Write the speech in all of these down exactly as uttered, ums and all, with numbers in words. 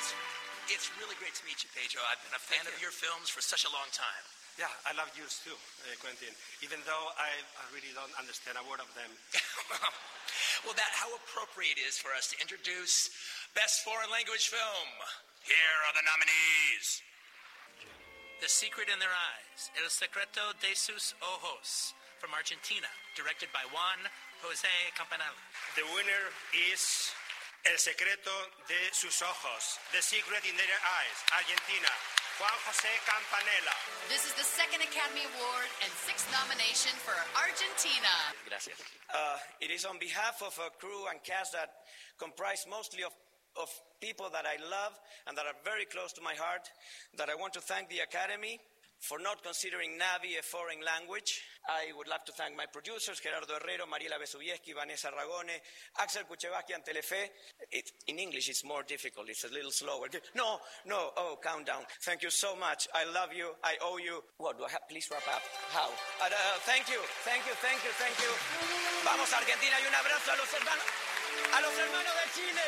It's, it's really great to meet you, Pedro. I've been a fan of your films for such a long time. Yeah, I love yours too, uh, Quentin, even though I, I really don't understand a word of them. Well, that how appropriate it is for us to introduce Best Foreign Language Film. Here are the nominees. The Secret in Their Eyes, El Secreto de Sus Ojos, from Argentina, directed by Juan José Campanella. The winner is El Secreto de Sus Ojos, The Secret in Their Eyes, Argentina, Juan José Campanella. This is the second Academy Award and sixth nomination for Argentina. Gracias. Uh, it is on behalf of a crew and cast that comprise mostly of, of people that I love and that are very close to my heart that I want to thank the Academy for not considering Navi a foreign language. I would love to thank my producers, Gerardo Herrero, Mariela Besubieski, Vanessa Ragone, Axel Kuchevakian, Telefe. It, in English, it's more difficult. It's a little slower. No, no, oh, countdown. Thank you so much. I love you. I owe you. What do I have? Please wrap up. How? Uh, uh, thank you, thank you, thank you, thank you. Vamos, Argentina, y un abrazo a los hermanos, a los hermanos de Chile.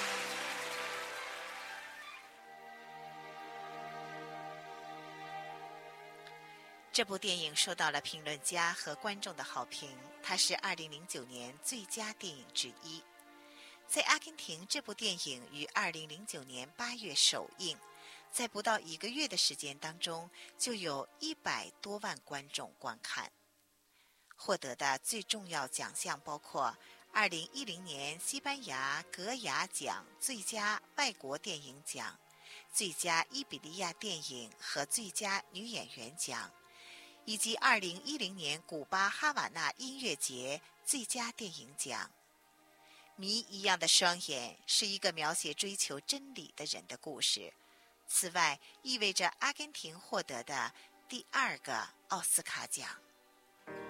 这部电影受到了评论家和观众的好评，它是二零零九年最佳电影之一。在阿根廷，这部电影于二零零九年八月首映，在不到一个月的时间当中，就有一百多万观众观看。获得的最重要奖项包括二零一零年西班牙格雅奖最佳外国电影奖、最佳伊比利亚电影和最佳女演员奖，以及二零一零年古巴哈瓦那音乐节最佳电影奖。谜一样的双眼是一个描写追求真理的人的故事，此外意味着阿根廷获得的第二个奥斯卡奖。